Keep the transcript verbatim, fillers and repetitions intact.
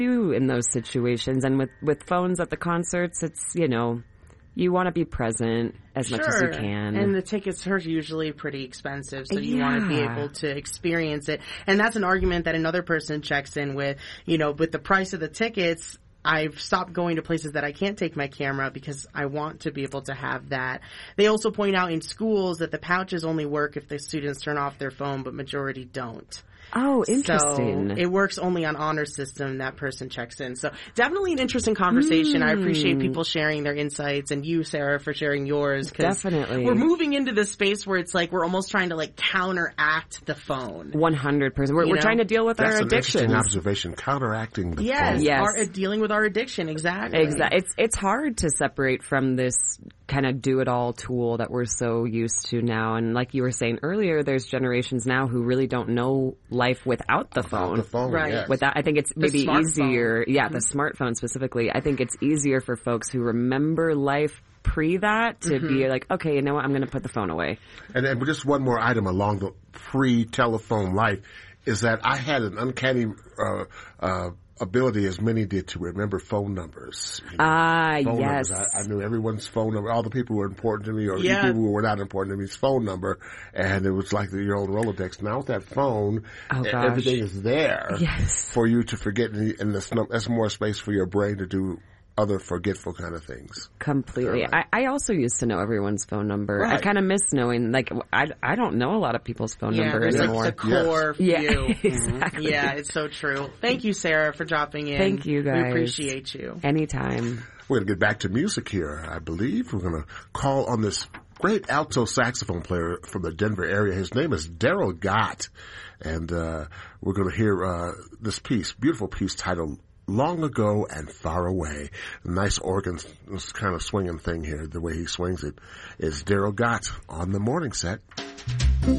do in those situations. And with, with phones at the concerts, it's, you know, you want to be present as sure. much as you can. And the tickets are usually pretty expensive, so you yeah. want to be able to experience it. And that's an argument that another person checks in with, you know, with the price of the tickets. I've stopped going to places that I can't take my camera because I want to be able to have that. They also point out in schools that the pouches only work if the students turn off their phone, but majority don't. Oh, interesting. So it works only on honor system. That person checks in. So definitely an interesting conversation. Mm. I appreciate people sharing their insights, and you, Sarah, for sharing yours. Definitely. We're moving into this space where it's like we're almost trying to like counteract the phone. one hundred percent. We're, we're trying to deal with That's our an addictions. Interesting observation. Counteracting the yes, phone. Yes. Our, dealing with our addiction. Exactly. Exactly. It's, it's hard to separate from this kind of do-it-all tool that we're so used to now. And like you were saying earlier, there's generations now who really don't know life without the phone. The phone, right. Yes. Without, I think it's maybe easier. Yeah, mm-hmm. the smartphone specifically. I think it's easier for folks who remember life pre that to mm-hmm. be like, okay, you know what, I'm going to put the phone away. And, and just one more item along the pre-telephone life is that I had an uncanny uh, uh, ability, as many did, to remember phone numbers. Ah, you know, phone yes. numbers. I, I knew everyone's phone number, all the people who were important to me, or yeah. people who were not important to me's phone number, and it was like the, your old Rolodex. Now with that phone, oh, everything is there yes. for you to forget, and, and there's, no, there's more space for your brain to do other forgetful kind of things. Completely. Right. I, I also used to know everyone's phone number. Right. I kind of miss knowing, like, I, I don't know a lot of people's phone yeah, number there's anymore. like the core yes. few. Yeah, exactly. Yeah, it's so true. Thank you, Sarah, for dropping in. Thank you, guys. We appreciate you. Anytime. We're going to get back to music here, I believe. We're going to call on this great alto saxophone player from the Denver area. His name is Daryl Gott. And uh, we're going to hear uh, this piece, beautiful piece titled Long Ago and Far Away. A nice organ, this kind of swinging thing here, the way he swings it, is Daryl Gott on the morning set.